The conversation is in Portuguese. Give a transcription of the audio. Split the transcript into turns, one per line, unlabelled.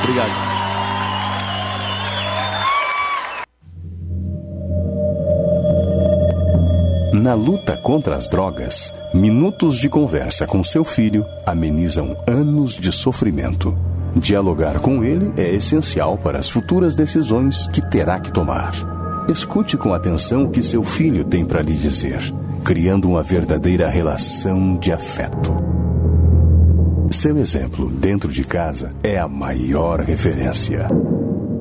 Obrigado. Na luta contra as drogas, minutos de conversa com seu filho amenizam anos de sofrimento. Dialogar com ele é essencial para as futuras decisões que terá que tomar. Escute com atenção o que seu filho tem para lhe dizer, criando uma verdadeira relação de afeto. Seu exemplo dentro de casa é a maior referência.